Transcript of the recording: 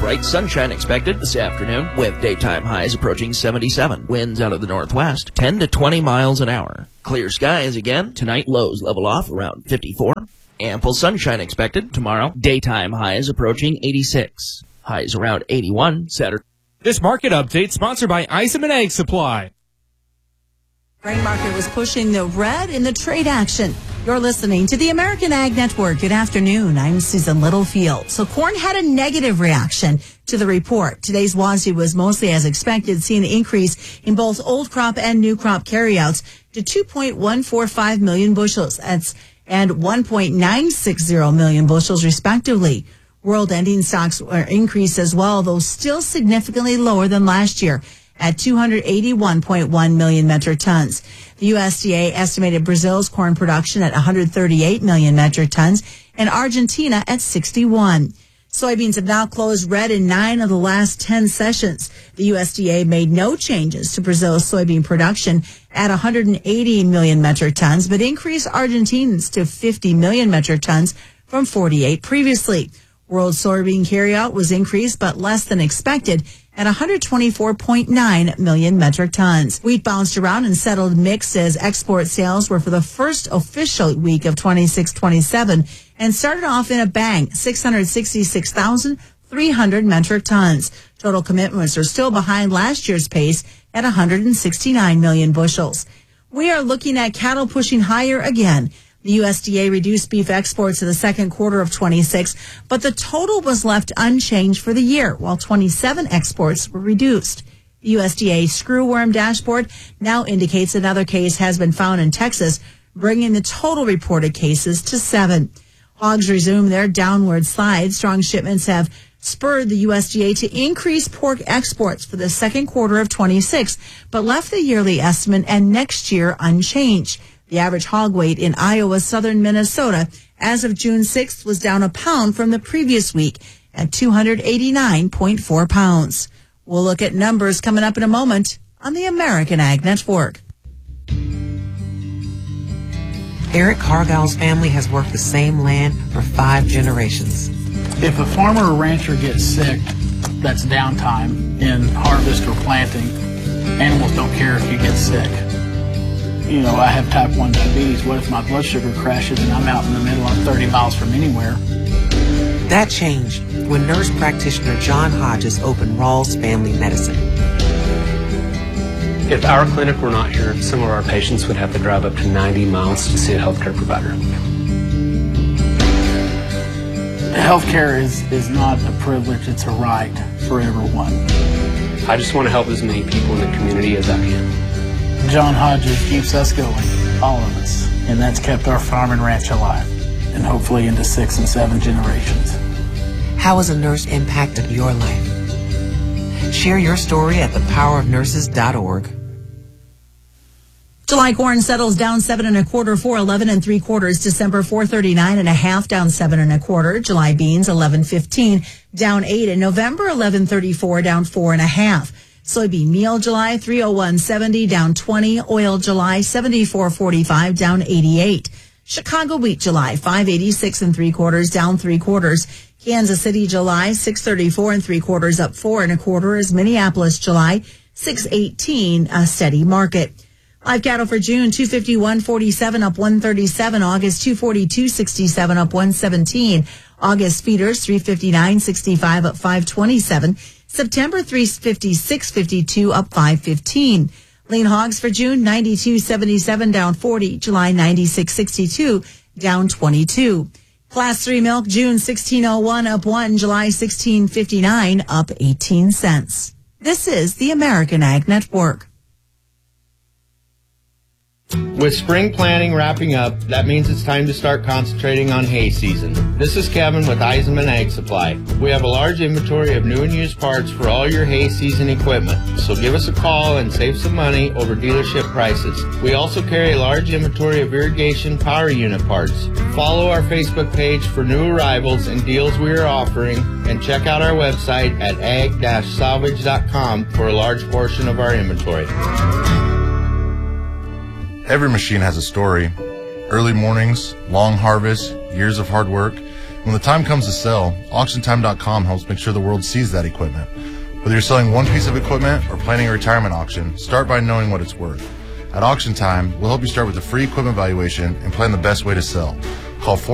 Bright sunshine expected this afternoon with daytime highs approaching 77. Winds out of the northwest, 10 to 20 miles an hour. Clear skies again. Tonight, lows level off around 54. Ample sunshine expected tomorrow. Daytime highs approaching 86. Highs around 81 Saturday. This market update sponsored by Eisenman Egg Supply. Grain market was pushing the red in the trade action. You're listening to the American Ag Network. Good afternoon. I'm Susan Littlefield. So corn had a negative reaction to the report. Today's WASDE was mostly as expected, seeing an increase in both old crop and new crop carryouts to 2.145 million bushels. And 1.960 million bushels respectively. World ending stocks are increased as well, though still significantly lower than last year at 281.1 million metric tons. The USDA estimated Brazil's corn production at 138 million metric tons and Argentina at 61. Soybeans have now closed red in 9 of the last 10 sessions. The USDA made no changes to Brazil's soybean production at 180 million metric tons, but increased Argentina's to 50 million metric tons from 48 previously. World soybean carryout was increased, but less than expected at 124.9 million metric tons. Wheat bounced around and settled mixed as export sales were for the first official week of 26-27 and started off in a bang, 666,300 metric tons. Total commitments are still behind last year's pace at 169 million bushels. We are looking at cattle pushing higher again. The USDA reduced beef exports in the second quarter of 26, but the total was left unchanged for the year, while 27 exports were reduced. The USDA screwworm dashboard now indicates another case has been found in Texas, bringing the total reported cases to 7. Hogs resume their downward slide. Strong shipments have spurred the USDA to increase pork exports for the second quarter of 26, but left the yearly estimate and next year unchanged. The average hog weight in Iowa, southern Minnesota, as of June 6th, was down a pound from the previous week at 289.4 pounds. We'll look at numbers coming up in a moment on the American Ag Network. Eric Cargill's family has worked the same land for 5 generations. If a farmer or rancher gets sick, that's downtime in harvest or planting. Animals don't care if you get sick. You know, I have type 1 diabetes. What if my blood sugar crashes and I'm out in the middle of 30 miles from anywhere? That changed when nurse practitioner John Hodges opened Rawls Family Medicine. If our clinic were not here, some of our patients would have to drive up to 90 miles to see a healthcare provider. Healthcare is not a privilege, it's a right for everyone. I just want to help as many people in the community as I can. John Hodges keeps us going, all of us, and that's kept our farm and ranch alive, and hopefully into 6 and 7 generations. How has a nurse impacted your life? Share your story at thepowerofnurses.org. July corn settles down 7 1/4, 4.11 3/4. December 4.39 1/2, down 7 1/4. July beans 11.15, down 8, and November 11.34, down 4 1/2. Soybean meal July 301.70, down 20. Oil July 74.45, down 88. Chicago wheat July 586 3/4, down 3/4. Kansas City July 634 3/4, up 4 1/4. As Minneapolis July 618, a steady market. Live cattle for June 251.47, up 137. August 242.67, up 117. August feeders 359.65, up 527. September 356.52, up 515. Lean hogs for June 92.77, down 40. July 96.62, down 22. Class 3 milk June 16.01, up 1. July 16.59, up 18 cents. This is the American Ag Network. With spring planting wrapping up, that means it's time to start concentrating on hay season. This is Kevin with Eisenman Ag Supply. We have a large inventory of new and used parts for all your hay season equipment, so give us a call and save some money over dealership prices. We also carry a large inventory of irrigation power unit parts. Follow our Facebook page for new arrivals and deals we are offering, and check out our website at ag-salvage.com for a large portion of our inventory. Every machine has a story. Early mornings, long harvests, years of hard work. When the time comes to sell, AuctionTime.com helps make sure the world sees that equipment. Whether you're selling one piece of equipment or planning a retirement auction, start by knowing what it's worth. At Auction Time, we'll help you start with a free equipment valuation and plan the best way to sell. Call